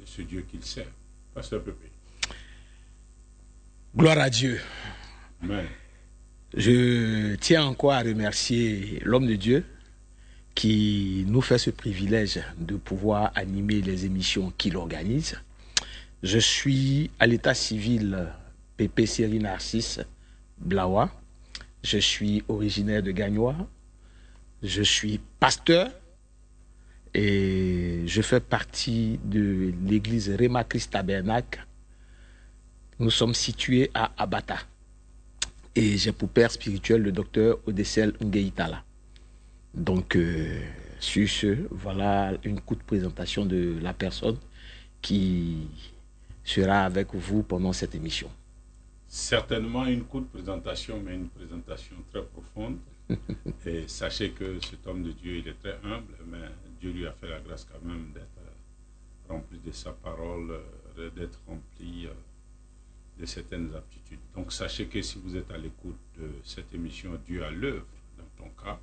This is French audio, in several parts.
de ce Dieu qu'il sert. Pasteur Pépé. Gloire à Dieu. Amen. Je tiens encore à remercier l'homme de Dieu qui nous fait ce privilège de pouvoir animer les émissions qu'il organise. Je suis à l'état civil Pépé Seri Narcisse Blawa. Je suis originaire de Gagnoa. Je suis pasteur et je fais partie de l'église Réma Christ Tabernacle. Nous sommes situés à Abata. Et j'ai pour père spirituel le docteur Odessel Ngeitala. Donc, sur ce, voilà une courte présentation de la personne qui sera avec vous pendant cette émission. Certainement une courte présentation, mais une présentation très profonde. Et sachez que cet homme de Dieu, il est très humble, mais Dieu lui a fait la grâce quand même d'être rempli de sa parole, d'être rempli de certaines aptitudes. Donc sachez que si vous êtes à l'écoute de cette émission Dieu à l'œuvre, dans ton cas,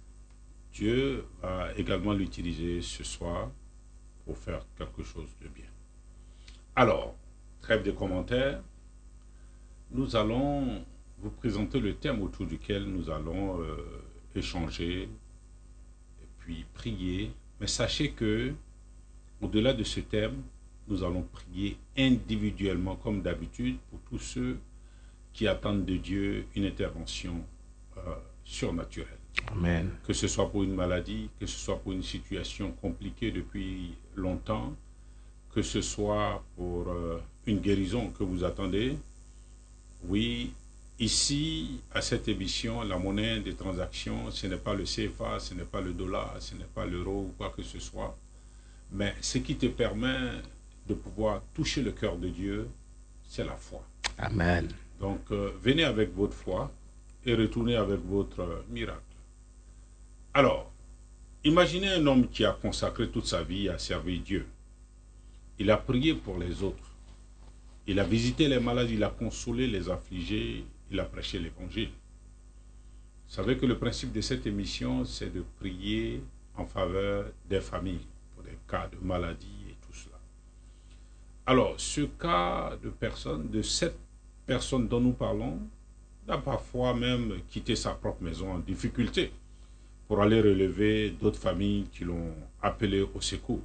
Dieu va également l'utiliser ce soir pour faire quelque chose de bien. Alors, trêve de commentaires, nous allons vous présenter le thème autour duquel nous allons échanger et puis prier. Mais sachez que, au-delà de ce thème, nous allons prier individuellement, comme d'habitude, pour tous ceux qui attendent de Dieu une intervention surnaturelle. Amen. Que ce soit pour une maladie, que ce soit pour une situation compliquée depuis longtemps, que ce soit pour une guérison que vous attendez. Oui, ici, à cette émission, la monnaie des transactions, ce n'est pas le CFA, ce n'est pas le dollar, ce n'est pas l'euro ou quoi que ce soit, mais ce qui te permet de pouvoir toucher le cœur de Dieu, c'est la foi. Amen. Donc, venez avec votre foi et retournez avec votre miracle. Alors, imaginez un homme qui a consacré toute sa vie à servir Dieu. Il a prié pour les autres. Il a visité les malades, il a consolé les affligés, il a prêché l'évangile. Vous savez que le principe de cette émission, c'est de prier en faveur des familles, pour des cas de maladie et tout cela. Alors, ce cas de cette personne dont nous parlons, a parfois même quitté sa propre maison en difficulté pour aller relever d'autres familles qui l'ont appelé au secours.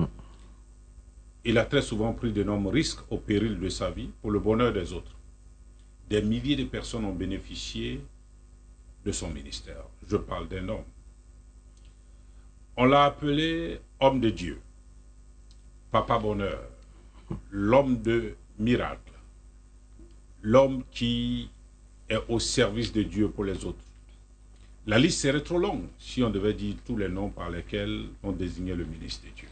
Il a très souvent pris d'énormes risques au péril de sa vie pour le bonheur des autres. Des milliers de personnes ont bénéficié de son ministère. Je parle d'un homme. On l'a appelé homme de Dieu, papa bonheur, l'homme de miracle, l'homme qui est au service de Dieu pour les autres. La liste serait trop longue si on devait dire tous les noms par lesquels on désignait le ministre de Dieu.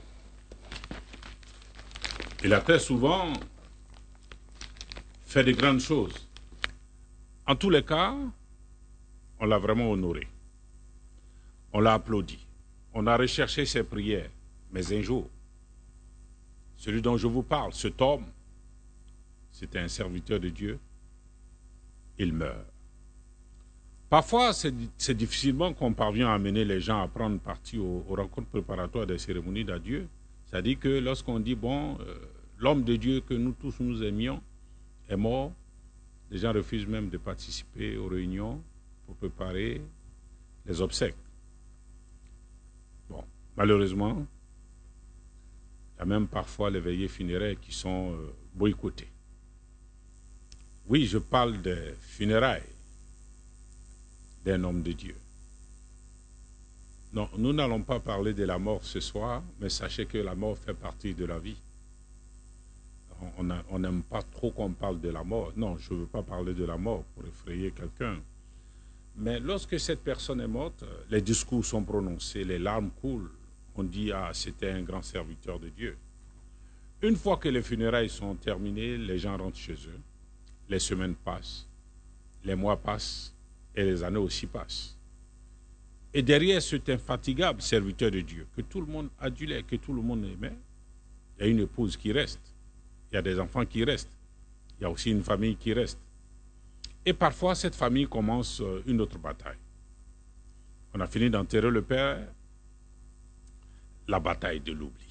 Il a très souvent fait de grandes choses. En tous les cas, on l'a vraiment honoré. On l'a applaudi. On a recherché ses prières. Mais un jour, celui dont je vous parle, cet homme, c'était un serviteur de Dieu, il meurt. Parfois, c'est difficilement qu'on parvient à amener les gens à prendre partie aux rencontres préparatoires des cérémonies d'adieu. C'est-à-dire que lorsqu'on dit, l'homme de Dieu que nous tous nous aimions est mort, les gens refusent même de participer aux réunions pour préparer les obsèques. Bon, malheureusement, il y a même parfois les veillées funéraires qui sont boycottées. Oui, je parle des funérailles d'un homme de Dieu. Non, nous n'allons pas parler de la mort ce soir, mais sachez que la mort fait partie de la vie. On n'aime pas trop qu'on parle de la mort. Non, je ne veux pas parler de la mort pour effrayer quelqu'un. Mais lorsque cette personne est morte, les discours sont prononcés, les larmes coulent. On dit, c'était un grand serviteur de Dieu. Une fois que les funérailles sont terminées, les gens rentrent chez eux. Les semaines passent, les mois passent et les années aussi passent. Et derrière cet infatigable serviteur de Dieu, que tout le monde adulait, que tout le monde aimait, il y a une épouse qui reste. Il y a des enfants qui restent. Il y a aussi une famille qui reste. Et parfois, cette famille commence une autre bataille. On a fini d'enterrer le père, la bataille de l'oubli.